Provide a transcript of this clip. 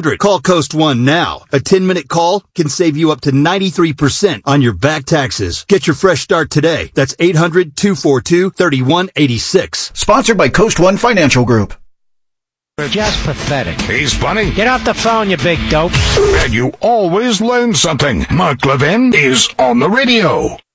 800. Call Coast One now. A 10-minute call can save you up to 93% on your back taxes. Get your fresh start today. That's 800-242-3186. Sponsored by Coast One Financial Group. Just pathetic. He's funny. Get off the phone, you big dope. And you always learn something. Mark Levin is on the radio.